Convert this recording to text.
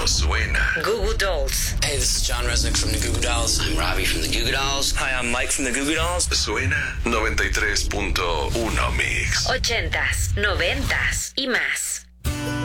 suena. Goo Goo Dolls. Hey, this is John Resnick from the Goo Goo Dolls. I'm Robbie from the Goo Goo Dolls. Hi, I'm Mike from the Goo Goo Dolls. Suena 93.1 Mix. 80s, 90s y más.